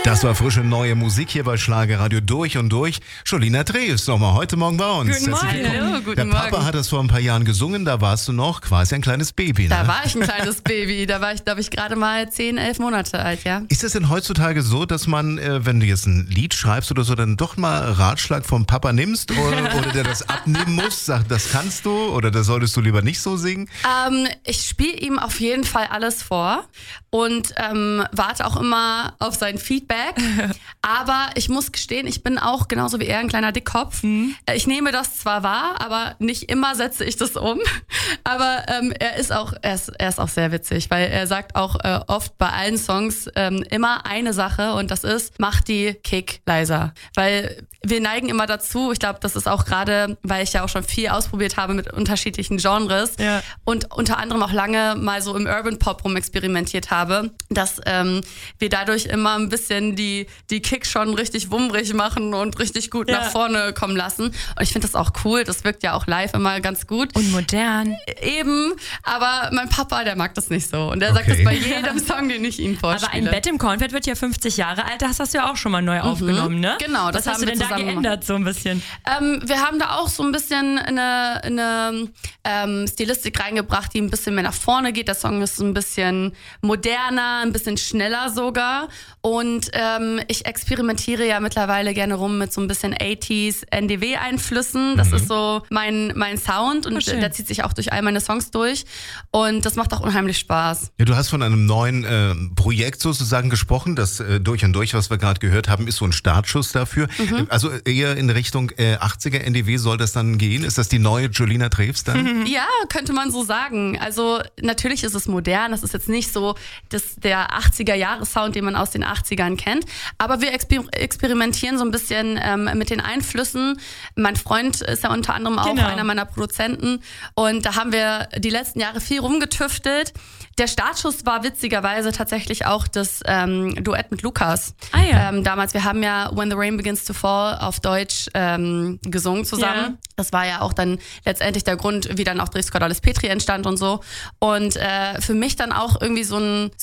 Das war frische neue Musik hier bei Schlagerradio durch und durch. Jolina Drews nochmal heute Morgen bei uns. Guten Morgen. Hallo, guten Der Papa Morgen. hat das vor ein paar Jahren gesungen, da warst du noch quasi ein kleines Baby. Ne? Da war ich ein kleines Baby, da war ich, glaube ich, gerade mal 10, 11 Monate alt, ja. Ist es denn heutzutage so, dass man, wenn du jetzt ein Lied schreibst oder so, dann doch mal Ratschlag vom Papa nimmst oder der das abnehmen muss, sagt, das kannst du oder das solltest du lieber nicht so singen? Ich spiele ihm auf jeden Fall alles vor und warte auch immer auf sein Feedback. Aber ich muss gestehen, ich bin auch genauso wie er ein kleiner Dickkopf. Ich nehme das zwar wahr, aber nicht immer setze ich das um. Aber er ist auch sehr witzig, weil er sagt auch oft bei allen Songs immer eine Sache und das ist, mach die Kick leiser. Weil wir neigen immer dazu, ich glaube, das ist auch gerade, weil ich ja auch schon viel ausprobiert habe mit unterschiedlichen Genres und unter anderem auch lange mal so im Urban Pop rumexperimentiert habe, dass wir dadurch immer ein bisschen die Kick schon richtig wummrig machen und richtig gut nach vorne kommen lassen. Und ich finde das auch cool, das wirkt ja auch live immer ganz gut. Und modern. Eben, aber mein Papa, der mag das nicht so. Und der sagt das bei jedem Song, den ich ihm vorspiele. Aber ein Bett im Kornfeld wird ja 50 Jahre alt, das hast du ja auch schon mal neu aufgenommen, ne? Genau, das Was hast haben du wir denn da zusammen geändert so ein bisschen? Wir haben da auch so ein bisschen eine Stilistik reingebracht, die ein bisschen mehr nach vorne geht. Der Song ist ein bisschen moderner, ein bisschen schneller sogar. Und ich experimentiere ja mittlerweile gerne rum mit so ein bisschen 80s NDW-Einflüssen. Das ist so mein Sound und der zieht sich auch durch all meine Songs durch. Und das macht auch unheimlich Spaß. Ja, du hast von einem neuen Projekt sozusagen gesprochen. Das Durch und Durch, was wir gerade gehört haben, ist so ein Startschuss dafür. Also eher in Richtung 80er NDW soll das dann gehen? Ist das die neue Jolina Drews dann? Ja, könnte man so sagen. Also natürlich ist es modern. Das ist jetzt nicht so der 80er-Jahre-Sound, den man aus den 80ern kennt. Aber wir experimentieren so ein bisschen mit den Einflüssen. Mein Freund ist ja unter anderem auch einer meiner Produzenten. Und da haben wir die letzten Jahre viel rumgetüftelt. Der Startschuss war witzigerweise tatsächlich auch das Duett mit Lukas. Damals, wir haben ja When the Rain Begins to Fall auf Deutsch gesungen zusammen. Ja. Das war ja auch dann letztendlich der Grund, wie dann auch Dres Cordalis Petri entstand und so. Und für mich dann auch irgendwie so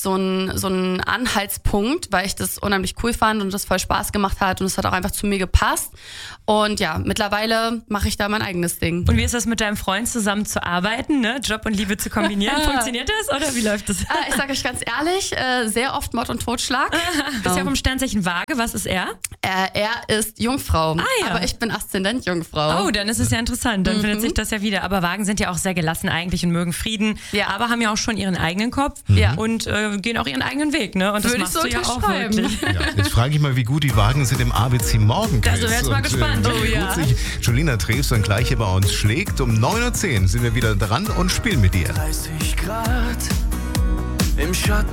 ein Anhaltspunkt, weil ich das unheimlich cool fand und das voll Spaß gemacht hat und es hat auch einfach zu mir gepasst. Und ja, mittlerweile mache ich da mein eigenes Ding. Und wie ist das mit deinem Freund zusammen zu arbeiten, ne? Job und Liebe zu kombinieren? Funktioniert das oder wie läuft das? Ich sage euch ganz ehrlich, sehr oft Mord und Totschlag. Bist ja vom Sternzeichen Waage, was ist er? Er ist Jungfrau, aber ich bin Aszendent Jungfrau. Oh, dann ist es ja interessant, dann findet sich das ja wieder. Aber Wagen sind ja auch sehr gelassen eigentlich und mögen Frieden, aber haben ja auch schon ihren eigenen Kopf und gehen auch ihren eigenen Weg, ne? Und das machst du ja auch wirklich. Ja, jetzt frage ich mal, wie gut die Wagen sind im ABC Morgenquiz. Da sind wir jetzt mal gespannt. Wie gut sich Jolina Drews dann gleich hier bei uns schlägt. Um 9.10 Uhr sind wir wieder dran und spielen mit dir. 30 Grad im Schatten